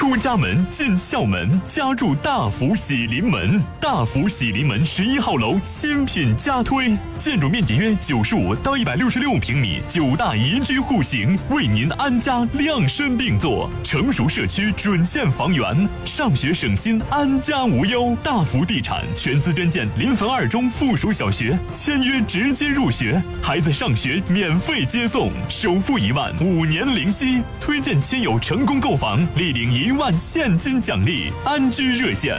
出家门进校门，家住大福喜临门。大福喜临门11号楼新品加推，建筑面积约95到166平米，9大宜居户型，为您安家量身定做。成熟社区准现房源，上学省心，安家无忧。大福地产全资捐建临汾2中附属小学，签约直接入学，孩子上学免费接送，首付1万，5年零息。推荐亲友成功购房，立领1万现金奖励。安居热线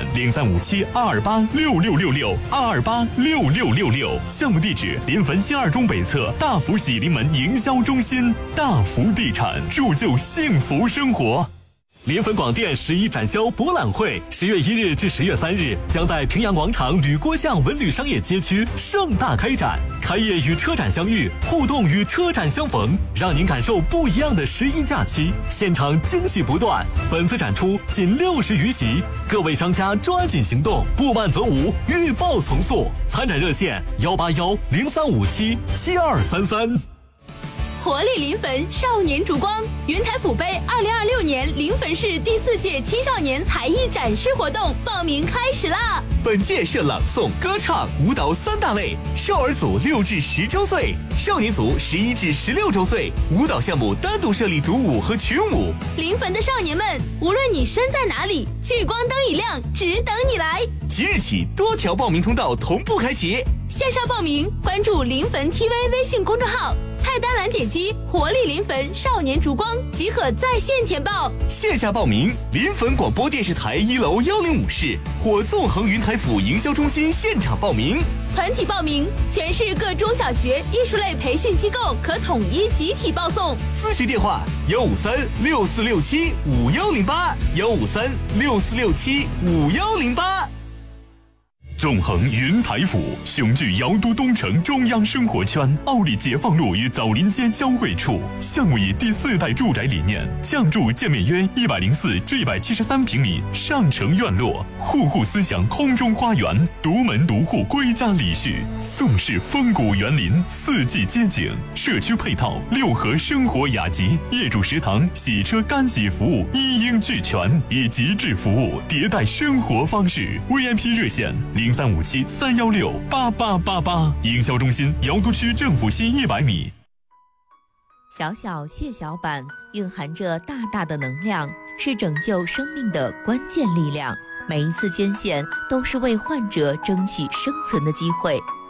0357-228-6666，228-6666。项目地址：临汾新2中北侧大福喜临门营销中心。大福地产，铸就幸福生活。临汾广电11展销博览会10月1日至10月3日将在平阳广场吕郭巷文旅商业街区盛大开展，开业与车展相遇，互动与车展相逢，让您感受不一样的11假期，现场惊喜不断。本次展出仅60余席，各位商家抓紧行动，不满则无，预报从速。参展热线181-0357-7233。 活力临汾少年烛光云台府杯2026年临汾市第4届青少年才艺展示活动报名开始啦！ 本届设朗诵、歌唱、舞蹈3大类，少儿组6至10周岁，少年组11至16周岁，舞蹈项目单独设立独舞和群舞。 临汾的少年们，无论你身在哪里，聚光灯一亮，只等你来。 即日起，多条报名通道同步开启。 线上报名，关注临汾 TV 微信公众号，菜单栏点击活力临汾少年烛光即可在线填报。 线下报名，临汾广播电视台1楼105室或纵横云台府营销中心现场报名。 团体报名，全市各中小学艺术类培训机构可统一集体报送。 咨询电话153-6467-5108，153-6467-5108。 纵横云台府，雄踞瑶都东城中央生活圈，奥利解放路与枣林街交汇处。项目以第4代住宅理念，降筑建面约104至173平米上城院落，户户思想空中花园，独门独户归家礼序，宋式风骨园林，4季街景，社区配套6合生活雅集，业主食堂、洗车干洗服务一应俱全，以极致服务迭代生活方式。VIP 热线0357-316-8888，营销中心瑶都区政府西100米。 小小血小板蕴含着大大的能量，是拯救生命的关键力量。每一次捐献都是为患者争取生存的机会。